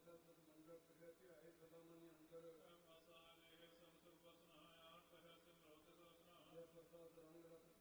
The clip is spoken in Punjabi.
ਮੰਦਰ ਕਰਿਆ ਧਿਆਏ ਸਦਾ ਮਨ ਅੰਦਰ ਆਸਾ ਨੇ ਸੰਸਰ ਬਸਨਾ ਆਪ ਹੈ ਸਿਮਰਤ ਸੋਸਨਾ ਪ੍ਰਸਾਦ ਰੰਗ ਰਤ